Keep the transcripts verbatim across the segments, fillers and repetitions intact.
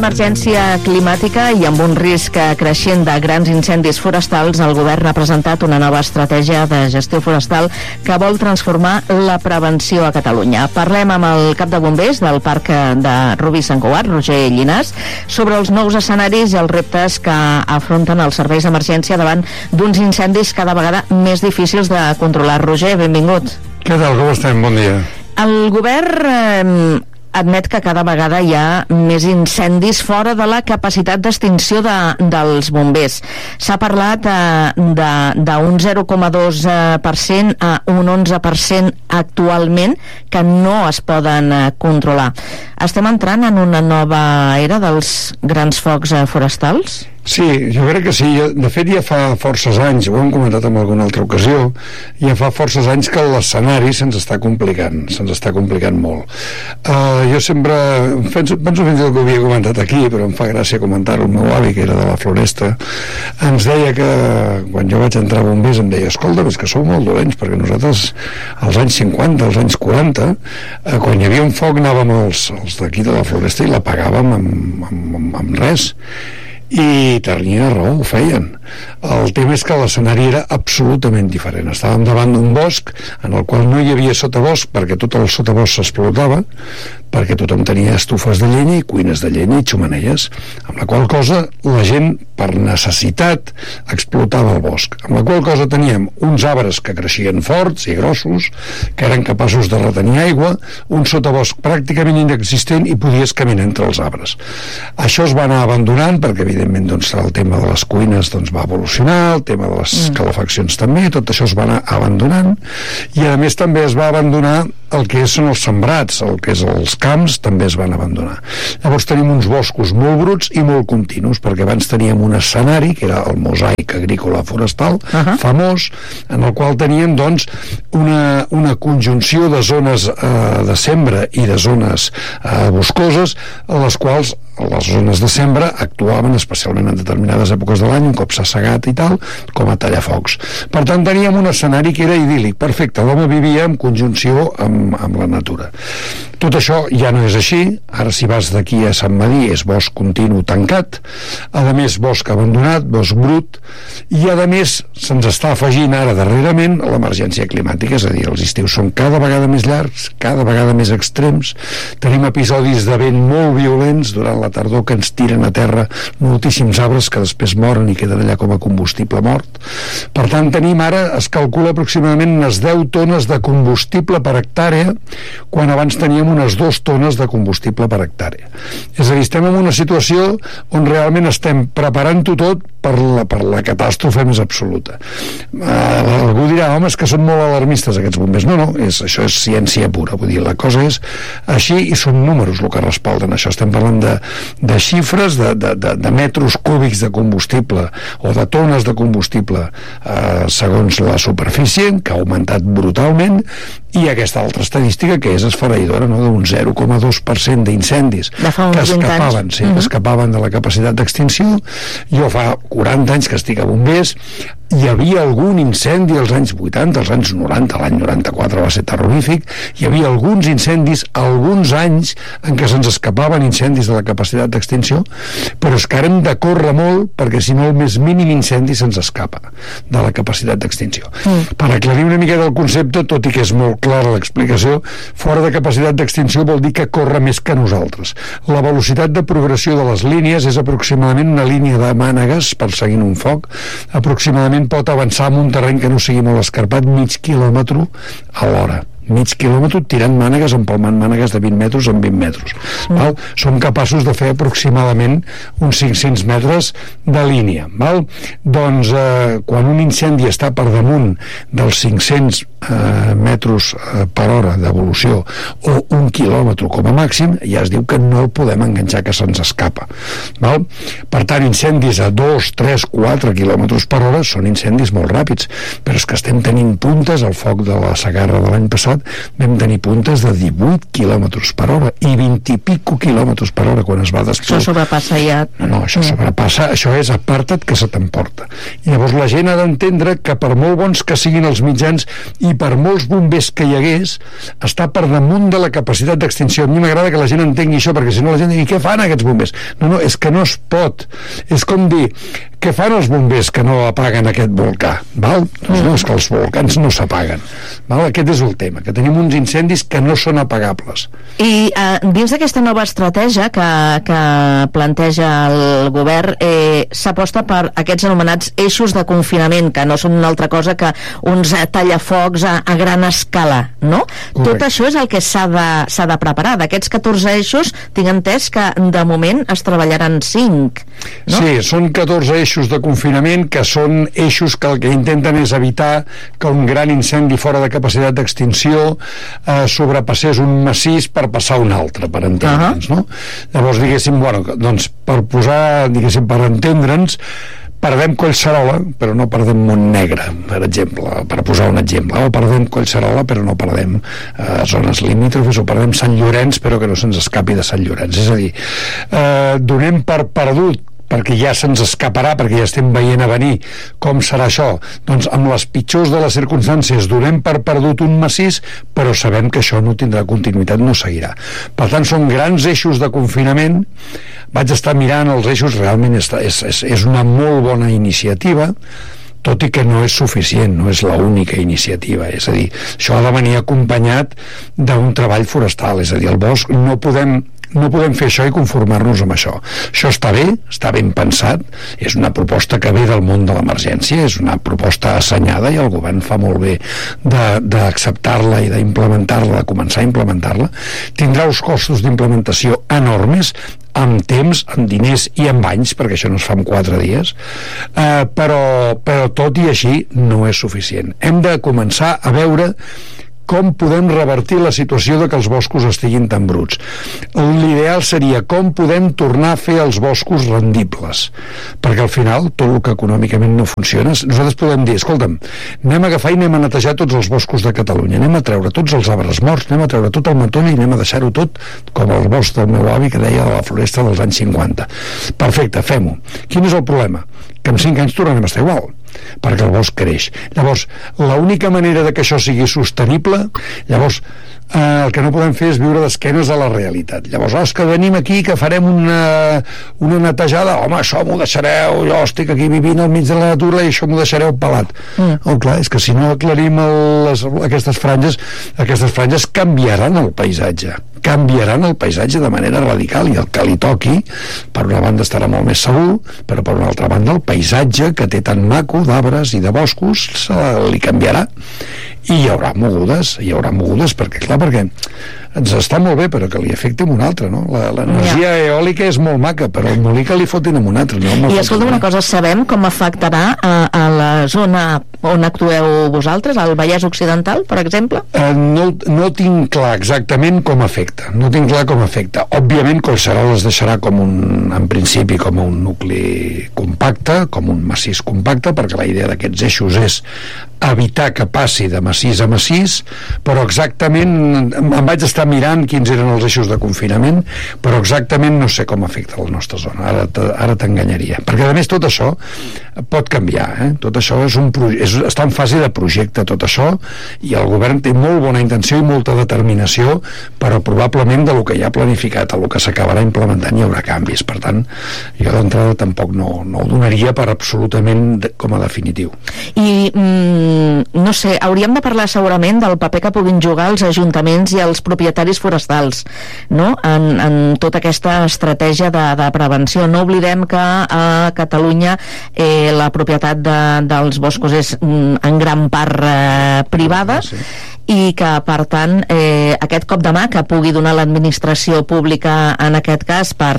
Emergència climàtica i amb un risc creixent de grans incendis forestals, el govern ha presentat una nova estratègia de gestió forestal que vol transformar la prevenció a Catalunya. Parlem amb el cap de bombers del Parc de Rubí Sant Cugat, Roger Llinàs, sobre els nous escenaris i els reptes que afronten els serveis d'emergència davant d'uns incendis cada vegada més difícils de controlar. Roger, benvingut. Què tal, com estem? Bon dia. El govern eh, admet que cada vegada hi ha més incendis fora de la capacitat d'extinció de, dels bombers. S'ha parlat eh, d'un zero coma dos per cent a un onze per cent actualment que no es poden eh, controlar. Estem entrant en una nova era dels grans focs eh, forestals? Sí, jo crec que sí. De fet, ja fa forces anys, ho hem comentat en alguna altra ocasió, ja fa forces anys que l'escenari se'ns està complicant, se'ns està complicant molt. Uh, jo sempre, penso, penso fins i tot que ho havia comentat aquí, però em fa gràcia comentar-ho. El meu avi, que era de la Floresta, ens deia que, quan jo vaig entrar a bombers, em deia, escolta, és que sou molt dolents, perquè nosaltres, als anys cinquanta, als anys quaranta, uh, quan hi havia un foc, anàvem els, els d'aquí de la Floresta i l'apagàvem amb, amb, amb, amb res. I tenia raó, ho feien. El tema és que l'escenari era absolutament diferent. Estàvem davant d'un bosc en el qual no hi havia sotabosc, perquè tot el sotabosc s'explotava, perquè tothom tenia estufes de llenya i cuines de llenya i xumanelles, amb la qual cosa la gent, per necessitat, explotava el bosc, amb la qual cosa teníem uns arbres que creixien forts i grossos, que eren capaços de retenir aigua, un sotabosc pràcticament inexistent i podies caminar entre els arbres. Això es va anar abandonant perquè, evidentment, doncs, el tema de les cuines doncs, va evolucionar, el tema de les mm. calefaccions també, tot això es va anar abandonant, i a més també es va abandonar el que són els sembrats, el que és els camps, també es van abandonar. Llavors tenim uns boscos molt bruts i molt continus, perquè abans teníem un escenari, que era el mosaic agrícola forestal, uh-huh. famós, en el qual teníem, doncs, una, una conjunció de zones eh, de sembra i de zones eh, boscoses, a les quals les zones de sembra actuaven especialment en determinades èpoques de l'any, un cop s'ha segat i tal, com a tallafocs. Per tant, teníem un escenari que era idíl·lic, perfecte, l'home vivia en conjunció amb, amb la natura. Tot això ja no és així. Ara, si vas d'aquí a Sant Medir, és bosc continu tancat, a més bosc abandonat, bosc brut, i a més se'ns està afegint ara darrerament l'emergència climàtica, és a dir, els estius són cada vegada més llargs, cada vegada més extrems, tenim episodis de vent molt violents durant la tardor que ens tiren a terra moltíssims arbres que després moren i queden allà com a combustible mort. Per tant, tenim ara, es calcula aproximadament unes deu tones de combustible per hectàrea, quan abans teníem unes dues tones de combustible per hectàrea. És a dir, estem en una situació on realment estem preparant-ho tot per la, per la catàstrofe més absoluta. Uh, algú dirà, home, és que són molt alarmistes aquests bombers. No, no, és, això és ciència pura, vull dir, la cosa és així i són números el que respalden això. Estem parlant de, de xifres, de, de, de, de metres cúbics de combustible o de tones de combustible uh, segons la superfície, que ha augmentat brutalment, i aquesta altra estadística que és esfereïdora, no? D'un zero coma dos per cent d'incendis que escapaven, sí, uh-huh. que escapaven de la capacitat d'extinció. Jo fa quaranta anys que estic a bombers, hi havia algun incendi als anys vuitanta, als anys noranta, l'any noranta-quatre va ser terrorífic, hi havia alguns incendis, alguns anys en què se'ns escapaven incendis de la capacitat d'extinció, però és que ara hem de córrer molt perquè si no el més mínim incendi se'ns escapa de la capacitat d'extinció. Mm. Per aclarir una mica del concepte, tot i que és molt clara l'explicació, fora de capacitat d'extinció vol dir que corre més que nosaltres. La velocitat de progressió de les línies és aproximadament una línia de mànegues perseguint un foc, aproximadament pot avançar en un terreny que no sigui molt escarpat mig quilòmetre a l'hora. mig quilòmetre tirant mànegues, empalmant mànegues de vint metres en vint metres. Mm. Val? Som capaços de fer aproximadament uns cinc-cents metres de línia. Val? Doncs eh, quan un incendi està per damunt dels cinc-cents eh, metres eh, per hora d'evolució o un quilòmetre com a màxim, ja es diu que no el podem enganxar, que se'ns escapa. Val? Per tant, incendis a dos, tres, quatre quilòmetres per hora són incendis molt ràpids, però és que estem tenint puntes, el foc de la Segarra de l'any passat vam tenir puntes de divuit quilòmetres per hora i vint i pico quilòmetres per hora quan es va desplegar. Això sobrepassa ja... No, no, això sobrepassa, això és aparta't que se t'emporta. I llavors la gent ha d'entendre que per molt bons que siguin els mitjans, i per molts bombers que hi hagués està per damunt de la capacitat d'extinció. A mi m'agrada que la gent entengui això, perquè si no la gent digui, què fan aquests bombers? No, no, és que no es pot. És com dir, què fan els bombers que no apaguen aquest volcà? Val? Doncs no, és que els volcans no s'apaguen. Val? Aquest és el tema, que tenim uns incendis que no són apagables. I eh, dins d'aquesta nova estratègia que, que planteja el govern, eh, s'aposta per aquests anomenats eixos de confinament, que no són una altra cosa que uns tallafocs a, a gran escala, no? Correcte. Tot això és el que s'ha de, s'ha de preparar. D'aquests catorze eixos, tinc entès que de moment es treballaran cinc, no? Sí, són catorze eixos de confinament, que són eixos que el que intenten és evitar que un gran incendi fora de capacitat d'extinció eh, sobrepassés un massís per passar un altre, per entendre'ns, uh -huh. no? Llavors, diguéssim, bueno, doncs per posar, diguéssim, per entendre'ns, perdem Collserola, però no perdem Montnegre, per exemple, per posar un exemple, o perdem Collserola, però no perdem eh, zones limítrofes, o perdem Sant Llorenç, però que no se'ns escapi de Sant Llorenç. És a dir, eh, donem per perdut, perquè ja se'ns escaparà, perquè ja estem veient a venir com serà això, doncs amb les pitjors de les circumstàncies donem per perdut un massís, però sabem que això no tindrà continuïtat, no seguirà. Per tant, són grans eixos de confinament. Vaig estar mirant els eixos, realment és, és, és, és una molt bona iniciativa, tot i que no és suficient, no és l'única iniciativa, és a dir, això ha de venir acompanyat d'un treball forestal, és a dir, el bosc no podem no podem fer això i conformar-nos amb això. Això està bé, està ben pensat, és una proposta que ve del món de l'emergència, és una proposta assenyada i el govern fa molt bé d'acceptar-la i d'implementar-la, de començar a implementar-la. Tindrà uns costos d'implementació enormes, amb temps, amb diners i amb anys, perquè això no es fa en quatre dies, eh, però, però tot i així no és suficient. Hem de començar a veure com podem revertir la situació de que els boscos estiguin tan bruts. L'ideal seria com podem tornar a fer els boscos rendibles, perquè al final tot el que econòmicament no funciona, nosaltres podem dir, escolta'm, anem a agafar i anem a netejar tots els boscos de Catalunya, anem a treure tots els arbres morts, anem a treure tot el matoll i anem a deixar-ho tot com el bosc del meu avi que deia de la floresta dels anys cinquanta. Perfecte, fem-ho. Quin és el problema? Que en cinc anys tornarem a estar igual, perquè el bosc creix. Llavors, l'única manera de que això sigui sostenible, llavors eh, el que no podem fer és viure d'esquenes a la realitat. Llavors, oh, és que venim aquí que farem una, una netejada, home, això m'ho deixareu, jo estic aquí vivint al mig de la natura i això m'ho deixareu pelat. Mm. Oh, clar, és que si no aclarim el, les, aquestes franges, aquestes franges canviaran el paisatge, canviaran el paisatge de manera radical, i el que li toqui, per una banda estarà molt més segur, però per una altra banda el paisatge que té tan maco d'arbres i de boscos se li canviarà, i hi haurà mogudes, hi haurà mogudes, perquè clar, perquè ens està molt bé, però que li afecti amb un altre, no? L'energia ja. eòlica és molt maca, però el molí que li fotin amb un altre, no? I escolta una cosa, sabem com afectarà a, a la zona on actueu vosaltres, al Vallès Occidental, per exemple? Eh, no, no tinc clar exactament com afecta, no tinc clar com afecta. Òbviament Collserola es deixarà com un, en principi, com un nucli compacte, com un massís compacte, perquè la idea d'aquests eixos és evitar que passi de massís a massís, però exactament em vaig estar mirant quins eren els eixos de confinament, però exactament no sé com afecta la nostra zona, ara, ara t'enganyaria, perquè a més tot això pot canviar, eh? Tot això és un és, està en fase de projecte tot això, i el govern té molt bona intenció i molta determinació, però probablement de lo que ja ha planificat a lo que s'acabarà implementant hi haurà canvis. Per tant, jo d'entrada tampoc no, no ho donaria per absolutament de, com a definitiu. I mm, no sé, hauríem de parlar segurament del paper que puguin jugar els ajuntaments i els propietaris forestals, no? En, en tota aquesta estratègia de, de prevenció. No oblidem que a Catalunya eh, la propietat de, dels boscos és mm, en gran part eh, privada, sí. I que per tant eh, aquest cop de mà que pugui donar l'administració pública en aquest cas per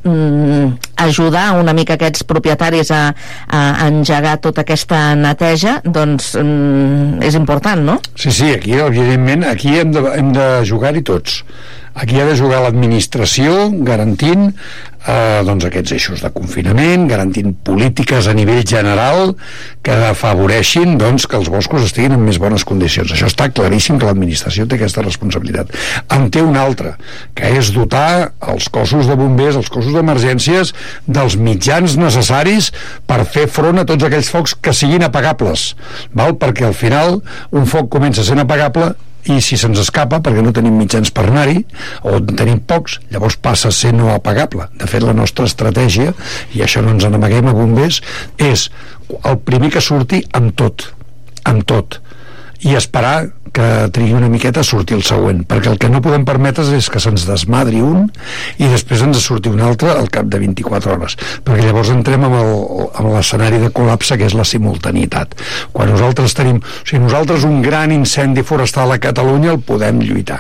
eh, ajudar una mica aquests propietaris a, a engegar tota aquesta neteja, doncs mm, és important, no? Sí, sí, aquí evidentment aquí hem de, hem de jugar-hi tots. Aquí ha de jugar l'administració garantint eh, doncs aquests eixos de confinament, garantint polítiques a nivell general que afavoreixin doncs, que els boscos estiguin en més bones condicions. Això està claríssim que l'administració té aquesta responsabilitat. En té una altra, que és dotar els cossos de bombers, els cossos d'emergències, dels mitjans necessaris per fer front a tots aquells focs que siguin apagables, val? Perquè al final un foc comença sent apagable i si se'ns escapa, perquè no tenim mitjans per anar-hi, o en tenim pocs, llavors passa a ser no apagable. De fet, la nostra estratègia, i això no ens n'amaguem a bombers, és el primer que surti amb tot, amb tot, i esperar que trigui una miqueta a sortir el següent, perquè el que no podem permetre és que se'ns desmadri un i després ens surti un altre al cap de vint-i-quatre hores, perquè llavors entrem amb, el, amb l'escenari de col·lapse, que és la simultanietat. Quan nosaltres tenim, o sigui, nosaltres un gran incendi forestal a Catalunya el podem lluitar,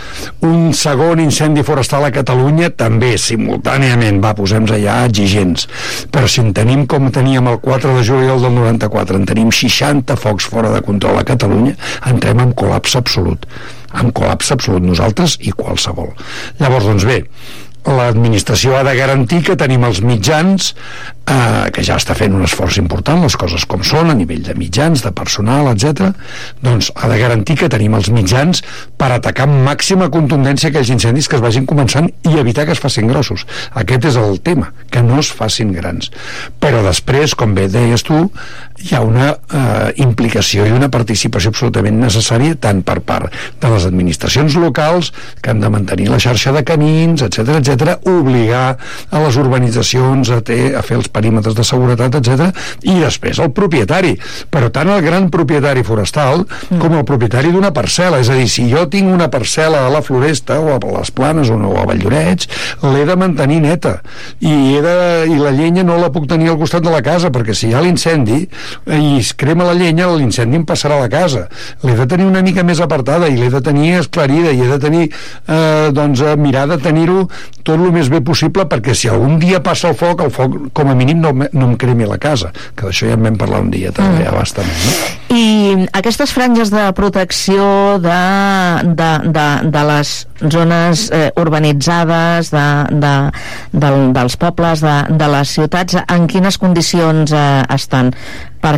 un segon incendi forestal a Catalunya també simultàniament, va, posem-nos allà exigents, però si en tenim com teníem el quatre de juliol del noranta-quatre, en tenim seixanta focs fora de control a Catalunya, entrem en col·lapse absolut, en col·lapse absolut nosaltres i qualsevol. Llavors, doncs bé, l'administració ha de garantir que tenim els mitjans, eh, que ja està fent un esforç important, les coses com són, a nivell de mitjans, de personal, etcètera. Doncs ha de garantir que tenim els mitjans per atacar amb màxima contundència aquells incendis que es vagin començant i evitar que es facin grossos. Aquest és el tema, que no es facin grans. Però després, com bé deies tu, hi ha una eh, implicació i una participació absolutament necessària tant per part de les administracions locals, que han de mantenir la xarxa de camins, etcètera, etcètera, obligar a les urbanitzacions a, ter, a fer els perímetres de seguretat, etcètera, i després el propietari, però tant el gran propietari forestal mm. com el propietari d'una parcel·la. És a dir, si jo tinc una parcel·la a la Floresta o a les Planes o a Valldoreix, l'he de mantenir neta i, he de, i la llenya no la puc tenir al costat de la casa, perquè si hi ha l'incendi i es crema la llenya, l'incendi em passarà a la casa. L'he de tenir una mica més apartada i l'he de tenir esclarida i he de tenir eh, doncs mirar de tenir-ho tot el més bé possible, perquè si algun dia passa el foc, el foc com a mínim no, no em cremi la casa, que d'això ja en vam parlar un dia també, mm. abastament, no? I aquestes franges de protecció de, de, de, de les zones eh, urbanitzades de, de, de, dels pobles, de, de les ciutats, en quines condicions eh, estan?